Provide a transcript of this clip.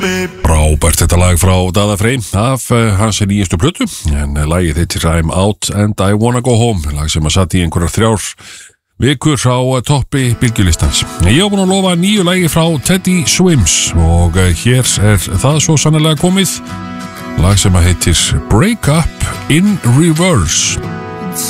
Frábært þetta lag frá Daða Frey af hans nýjastu plötu en lagið heitir I'm Out and I Wanna Go Home, lag sem að satt í einhverjar 3 vikur á toppi bylgjulistans. Ég var búin að lofa nýju lagi frá Teddy Swims og hér það svo sannarlega komið, lag sem að heitir Break Up in Reverse.